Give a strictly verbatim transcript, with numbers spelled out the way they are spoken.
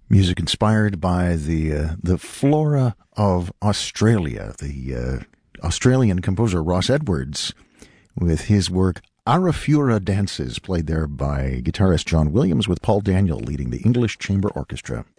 Music inspired by the uh, the flora of Australia. The uh, Australian composer Ross Edwards, with his work Arafura Dances, played there by guitarist John Williams, with Paul Daniel leading the English Chamber Orchestra.